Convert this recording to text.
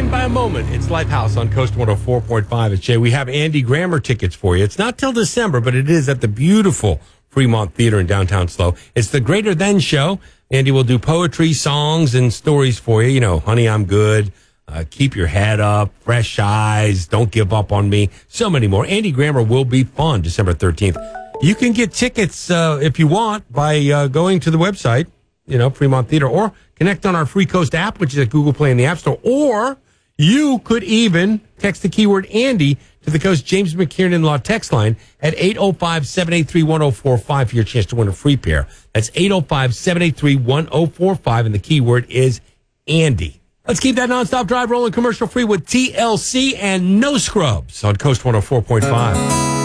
by a moment. It's Lifehouse on Coast 104.5 at Jay. We have Andy Grammer tickets for you. It's not till December, but it is at the beautiful Fremont Theater in downtown SLO. It's the Greater Than show. Andy will do poetry, songs, and stories for you. You know, Honey, I'm Good, Keep Your Head Up, Fresh Eyes, Don't Give Up on Me, so many more. Andy Grammer will be fun December 13th. You can get tickets if you want by going to the website, Fremont Theater, or connect on our Free Coast app, which is at Google Play in the App Store, or you could even text the keyword Andy to the Coast James McKiernan Law text line at 805-783-1045 for your chance to win a free pair. That's 805-783-1045, and the keyword is Andy. Let's keep that nonstop drive rolling commercial free with TLC and No Scrubs on Coast 104.5.